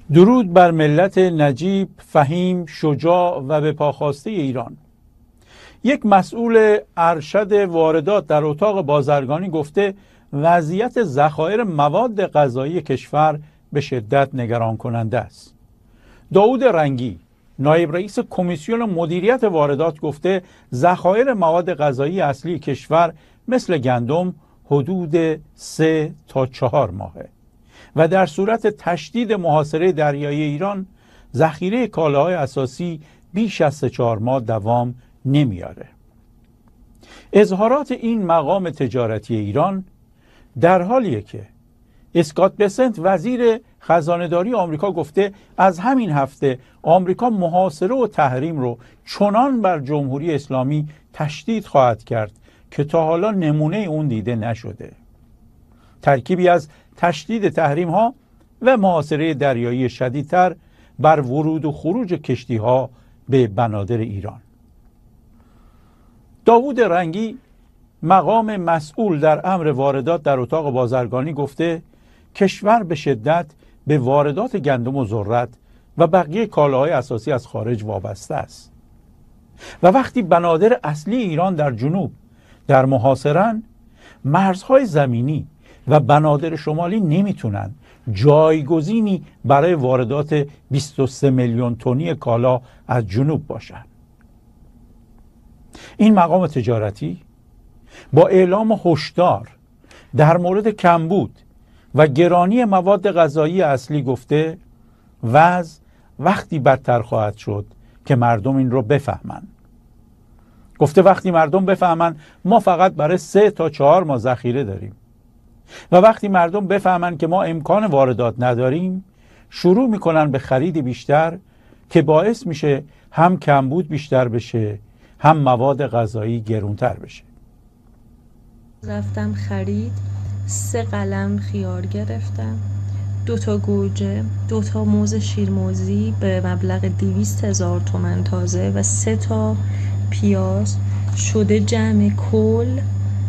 درود بر ملت نجیب، فهیم، شجاع و به پاخواسته ایران. یک مسئول ارشد واردات در اتاق بازرگانی گفته وضعیت ذخایر مواد غذایی کشور به شدت نگران کننده است. داوود رنگی، نایب رئیس کمیسیون مدیریت واردات گفته ذخایر مواد غذایی اصلی کشور مثل گندم حدود 3 تا 4 ماهه و در صورت تشدید محاصره دریایی ایران ذخیره کالاهای اساسی بیش از 3-4 ماه دوام نمیاره. اظهارات این مقام تجارتی ایران در حالیه که اسکات بسنت وزیر خزانه‌داری آمریکا گفته از همین هفته آمریکا محاصره و تحریم رو چنان بر جمهوری اسلامی تشدید خواهد کرد که تا حالا نمونه اون دیده نشده. ترکیبی از تشدید تحریم ها و محاصره دریایی شدیدتر بر ورود و خروج کشتی ها به بنادر ایران. داوود رنگی، مقام مسئول در امر واردات در اتاق بازرگانی گفته کشور به شدت به واردات گندم و ذرت و بقیه کالاهای اساسی از خارج وابسته است و وقتی بنادر اصلی ایران در جنوب در محاصره‌اند، مرزهای زمینی و بنادر شمالی نمیتونن جایگزینی برای واردات 23 میلیون تنی کالا از جنوب باشن. این مقام تجارتی با اعلام هشدار در مورد کمبود و گرانی مواد غذایی اصلی گفته وضع وقتی بدتر خواهد شد که مردم این رو بفهمن. گفته وقتی مردم بفهمن ما فقط برای 3 تا 4 ماه ذخیره داریم و وقتی مردم بفهمن که ما امکان واردات نداریم، شروع میکنن به خرید بیشتر که باعث میشه هم کمبود بیشتر بشه هم مواد غذایی گرونتر بشه. رفتم خرید، 3 قلم خیار گرفتم، 2 تا گوجه، 2 تا موز شیرموزی به مبلغ 200,000 تومان تازه و 3 تا پیاز، شده جمع کل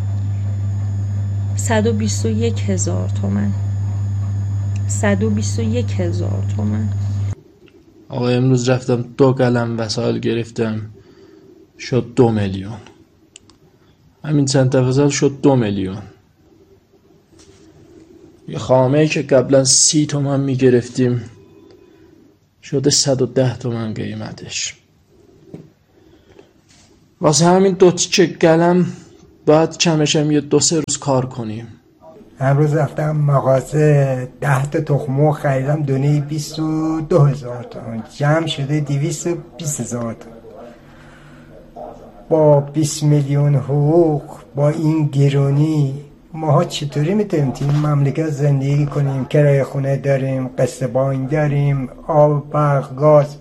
121,000 تومان. 121,000 تومان. آقا امروز رفتم 2 قلم وسایل گرفتم، شد 2 میلیون. همین چند تفصیل شد 2 میلیون. یه خامه‌ای که قبلا 30 تومان میگرفتیم شده 110 تومان قیمتش. واسه همین 2 تیکه قلم باید کمشم یه 2-3 روز کار کنیم. امروز رفتم مغازه 10 تا تخم مرغ خریدم، دونه 22,000 تومان، جمع شده 220,000 تومان. با 20 میلیون حقوق با این گرونی ماها چطوری میتونیم تو این مملکت زندگی کنیم؟ کرایه خونه داریم، قسط بانک داریم، آب، برق، گاز.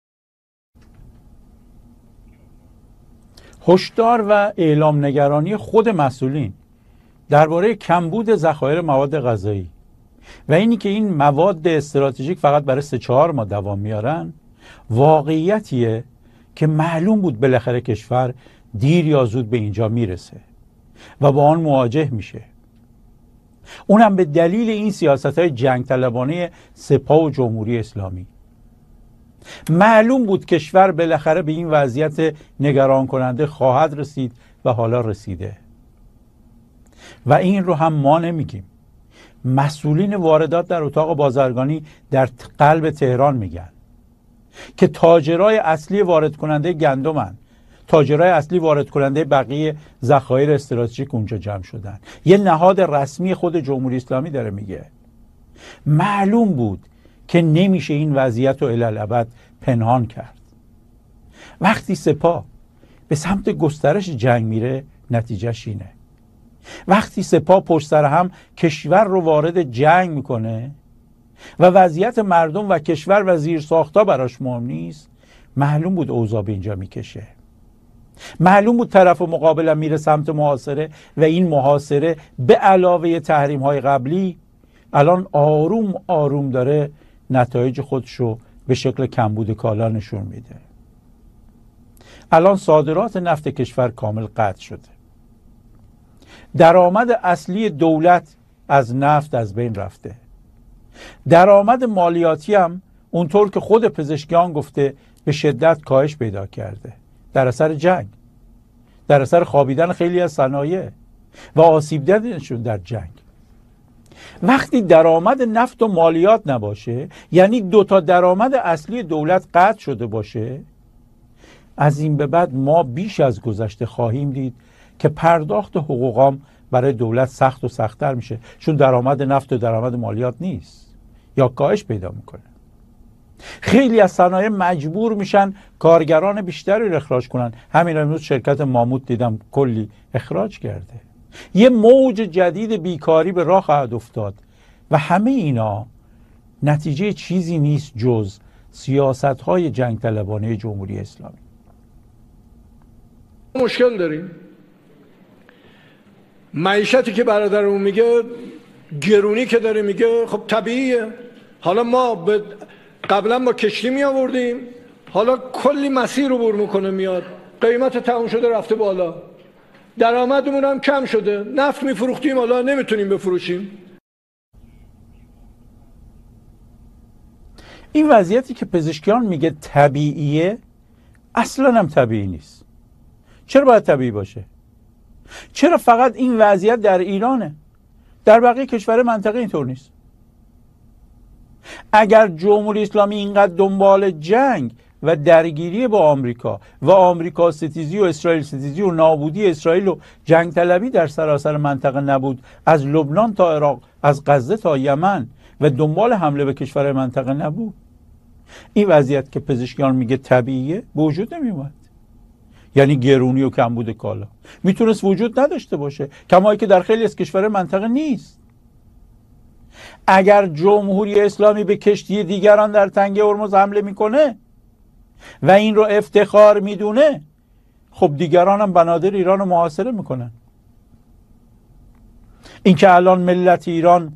هشدار و اعلام نگرانی خود مسئولین درباره کمبود ذخایر مواد غذایی و اینی که این مواد استراتژیک فقط برای 3-4 ماه دوام میارن واقعیتیه که معلوم بود بالاخره کشور دیر یا زود به اینجا میرسه و با آن مواجه میشه. اونم به دلیل این سیاست‌های جنگ طلبانه سپاه و جمهوری اسلامی. معلوم بود کشور بالاخره به این وضعیت نگران کننده خواهد رسید و حالا رسیده. و این رو هم ما نمیگیم. مسئولین واردات در اتاق بازرگانی در قلب تهران میگن که تاجرای اصلی وارد کننده گندمن، تاجرای اصلی وارد کننده بقیه ذخایر استراتژیک اونجا جمع شدن. یه نهاد رسمی خود جمهوری اسلامی داره میگه. معلوم بود که نمیشه این وضعیت رو الالابد پنهان کرد. وقتی سپاه به سمت گسترش جنگ میره نتیجهش اینه. وقتی سپاه پشت سر هم کشور رو وارد جنگ میکنه و وضعیت مردم و کشور و زیرساخت‌ها براش مهم نیست، معلوم بود اوضاع به اینجا میکشه. معلوم بود طرف مقابلم میره سمت محاصره و این محاصره به علاوه تحریم‌های قبلی الان آروم آروم داره نتایج خودشو به شکل کمبود کالا نشون میده. الان صادرات نفت کشور کامل قطع شده. درآمد اصلی دولت از نفت از بین رفته. درآمد مالیاتی هم اونطور که خود پزشکیان گفته به شدت کاهش پیدا کرده در اثر جنگ، در اثر خوابیدن خیلی از صنایع و آسیب دیدنشون در جنگ. وقتی درآمد نفت و مالیات نباشه، یعنی 2 تا درآمد اصلی دولت قطع شده باشه، از این به بعد ما بیش از گذشته خواهیم دید که پرداخت حقوقام برای دولت سخت و سخت‌تر میشه، چون درآمد نفت و درآمد مالیات نیست یا کاهش پیدا میکنه. خیلی از صنایع مجبور میشن کارگران بیشتری رو اخراج کنن. همین امروز شرکت ماموت دیدم کلی اخراج کرده. یه موج جدید بیکاری به راه خواهد افتاد و همه اینا نتیجه چیزی نیست جز سیاست‌های جنگ طلبانه جمهوری اسلامی. مشکل داریم. معیشتی که برادرمون میگه، گرونی که داره میگه، خب طبیعیه. حالا ما قبلا با کشتی می آوردیم، حالا کلی مسیر عبور میکنه میاد، قیمت تموم شده رفته بالا، درآمدمون هم کم شده، نفت میفروختیم حالا نمیتونیم بفروشیم. این وضعیتی که پزشکیان میگه طبیعیه اصلا هم طبیعی نیست. چرا باید طبیعی باشه؟ چرا فقط این وضعیت در ایرانه؟ در بقیه کشور منطقه اینطور نیست. اگر جمهوری اسلامی اینقدر دنبال جنگ و درگیری با آمریکا و آمریکا ستیزی و اسرائیل ستیزی و نابودی اسرائیل و جنگ طلبی در سراسر منطقه نبود، از لبنان تا عراق، از غزه تا یمن، و دنبال حمله به کشور منطقه نبود، این وضعیت که پزشکیان میگه طبیعیه به وجود نمیومد. یعنی گرونی و کمبود کالا میتونست وجود نداشته باشه، کمایی که در خیلی از کشور منطقه نیست. اگر جمهوری اسلامی به کشتی دیگران در تنگه هرمز حمله میکنه و این رو افتخار میدونه، خب دیگران هم بنادر ایران رو محاصره میکنن. این که الان ملت ایران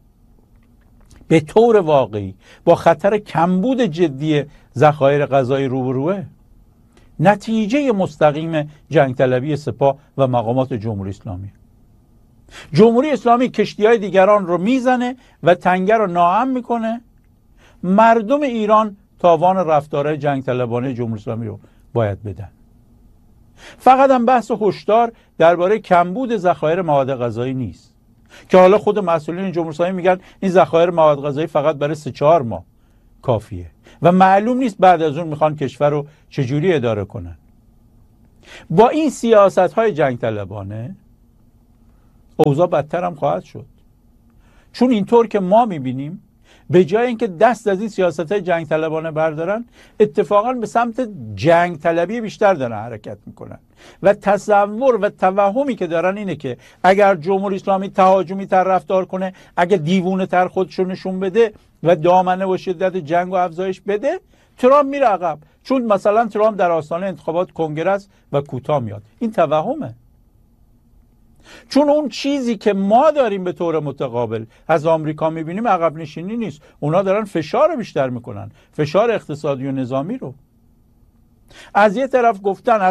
به طور واقعی با خطر کمبود جدی ذخایر غذایی روبروه، نتیجه مستقیم جنگ طلبی سپاه و مقامات جمهوری اسلامی. جمهوری اسلامی کشتی‌های دیگران رو میزنه و تنگه رو ناامن میکنه. مردم ایران تاوان رفتارهای جنگ طلبانه جمهوری اسلامی رو باید بدن. فقط هم بحث هشدار درباره کمبود ذخایر مواد غذایی نیست که حالا خود مسئولین جمهوری اسلامی میگن این ذخایر مواد غذایی فقط برای 3-4 ماه کافیه و معلوم نیست بعد از اون میخوان کشور رو چجوری اداره کنن. با این سیاست‌های جنگ طلبانه اوضاع بدتر هم خواهد شد، چون اینطور که ما میبینیم به جای اینکه دست از این سیاست‌های جنگ طلبانه بردارن، اتفاقا به سمت جنگ طلبی بیشتر دارن حرکت میکنن و تصور و توهمی که دارن اینه که اگر جمهوری اسلامی تهاجمی تر رفتار کنه، اگه دیوونه تر خودشو نشون بده و دامنه و شدت جنگ و افزایش بده، ترامپ میره عقب، چون مثلا ترامپ در آستانه انتخابات کنگره و کوتاه میاد. این توهمه، چون اون چیزی که ما داریم به طور متقابل از آمریکا میبینیم عقب نشینی نیست. اونا دارن فشار رو بیشتر میکنن، فشار اقتصادی و نظامی رو. از یه طرف گفتن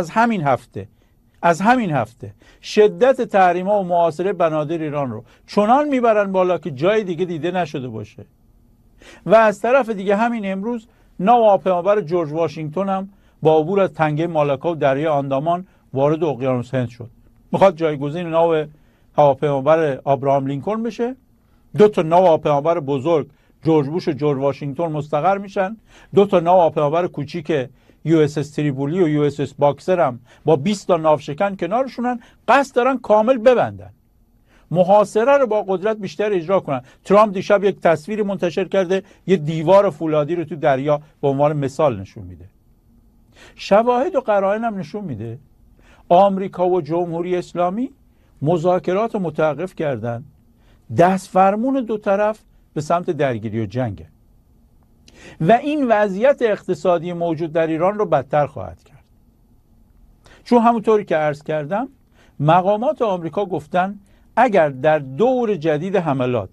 از همین هفته شدت تحریم‌ها و محاصره بنادر ایران رو چنان میبرن بالا که جای دیگه دیده نشده باشه، و از طرف دیگه همین امروز ناو هواپیمابر جورج واشنگتن هم با عبور از تنگه مالاکا و دریای آندامان وارد اقیانوس هند شد. میخواد جایگزین ناو هواپیمابر ابراهام لینکلن بشه. 2 تا ناو هواپیمابر بزرگ جورج بوش و جورج واشنگتن مستقر میشن. 2 تا ناو هواپیمابر کوچیک USS تریپولی و USS باکسر هم با 20 تا ناوشکن کنارشونن. قصد دارن کامل ببندن، محاصره رو با قدرت بیشتر اجرا کنن. ترامپ دیشب یک تصویری منتشر کرده، یه دیوار فولادی رو تو دریا به عنوان مثال نشون میده. شواهد و قرائن هم نشون میده آمریکا و جمهوری اسلامی مذاکرات رو متوقف کردن. دست فرمون 2 طرف به سمت درگیری و جنگه و این وضعیت اقتصادی موجود در ایران رو بدتر خواهد کرد، چون همونطوری که عرض کردم مقامات آمریکا گفتن اگر در دور جدید حملات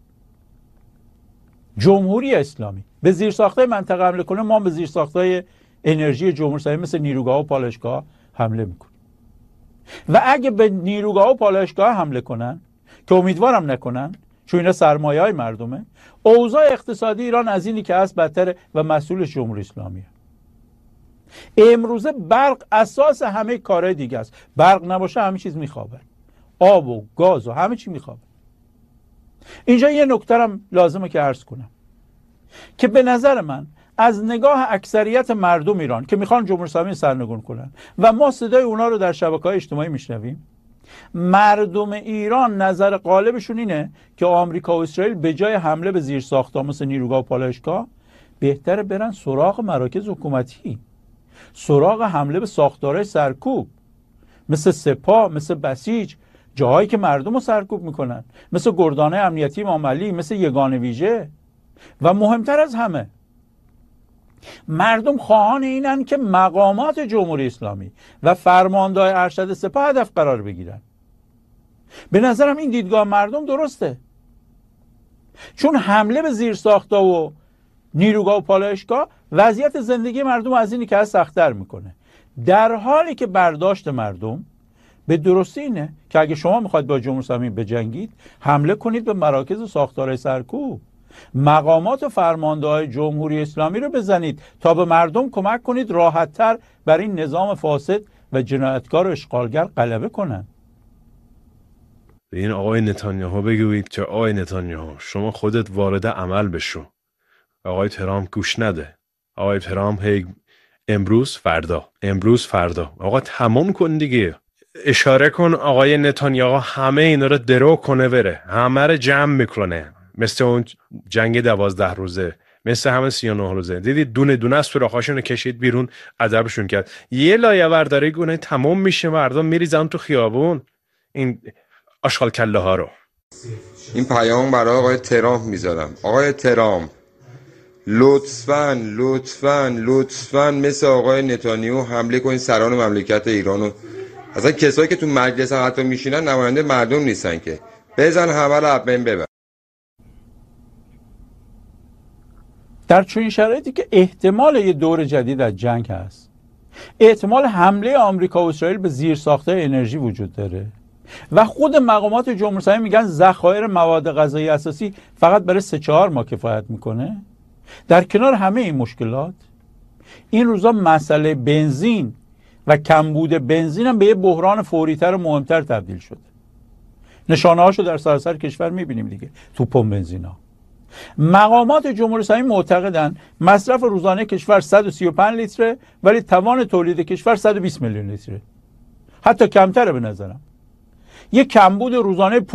جمهوری اسلامی به زیرساخت‌های منطقه حمله کنه، ما به زیرساخت‌های انرژی جمهوری اسلامی مثل نیروگاه و پالایشگاه حمله میکنیم. و اگه به نیروگاه و پالایشگاه حمله کنن، که امیدوارم نکنن، چون اینا سرمایه های مردمه. اوضاع اقتصادی ایران از اینی که هست بدتره و مسئولش جمهوری اسلامیه. امروزه برق اساس همه کارهای دیگه است. برق نباشه همه چیز میخوابه، آب و گاز و همه چی میخوابه. اینجا یه نکته هم لازمه که عرض کنم که به نظر من از نگاه اکثریت مردم ایران که میخوان جمهوری اسلامی سرنگون کنن و ما صدای اونا رو در شبکه‌های اجتماعی میشنویم، مردم ایران نظر غالبشون اینه که آمریکا و اسرائیل به جای حمله به زیرساخت‌ها مثل نیروگاه و پالایشگاه بهتره برن سراغ مراکز حکومتی، سراغ حمله به ساختارهای سرکوب مثل سپاه، مثل بسیج، جاهایی که مردم رو سرکوب میکنن، مثل گردانه امنیتی امام علی، مثل یگان ویژه. و مهمتر از همه مردم خواهان اینن که مقامات جمهوری اسلامی و فرماندهای ارشد سپاه هدف قرار بگیرن. به نظرم این دیدگاه مردم درسته، چون حمله به زیرساخت‌ها و نیروگاه و پالایشگاه وضعیت زندگی مردم از اینی که هست سخت‌تر میکنه، در حالی که برداشت مردم به درستی اینه که اگه شما میخواید با جمهوری اسلامی بجنگید، حمله کنید به مراکز و ساختارهای سرکوب، مقامات و فرمانده‌های جمهوری اسلامی رو بزنید تا به مردم کمک کنید راحت‌تر بر این نظام فاسد و جنایتکار و اشغالگر غلبه کنن. به این آقای نتانیاهو بگویید که آقای نتانیاهو شما خودت وارد عمل بشو، آقای ترامپ گوش نده. آقای ترامپ امروز فردا آقا تمام کن دیگه، اشاره کن آقای نتانیاهو همه اینا رو درو کنه بره، همه رو جمع میکنه، مثل اون جنگ 12 روزه، مثل همه 39 روزه. دیدید دونه دونه از سوراخاشون رو کشید بیرون، ادبشون کرد. یه لایه برداری گونه تمام میشه، مردم میریزن تو خیابون این آشغال کله ها رو. این پیام برای آقای ترامپ میذارم. آقای ترامپ لطفاً مثل آقای نتانیاهو حمله کنید سران مملکت ایرانو. اصلا کسایی که تو مجلس هم حتی میشینن نماینده مردم نیستن که، بزن همه رو از بین ببر. در چنین شرایطی که احتمال یه دور جدید از جنگ هست، احتمال حمله آمریکا و اسرائیل به زیرساخت‌های انرژی وجود داره و خود مقامات جمهوری اسلامی میگن ذخایر مواد غذایی اساسی فقط برای 3-4 ماه کفایت میکنه، در کنار همه این مشکلات این روزا مسئله بنزین و کمبود بنزین هم به یه بحران فوری‌تر و مهمتر تبدیل شده. نشانه‌هاشو در سراسر کشور میبینیم دیگه، تو پمپ بنزینا. مقامات جمهوری اسلامی معتقدن مصرف روزانه کشور 135 لیتره ولی توان تولید کشور 120 میلیون لیتره، حتی کمتره به نظرم. یک کمبود روزانه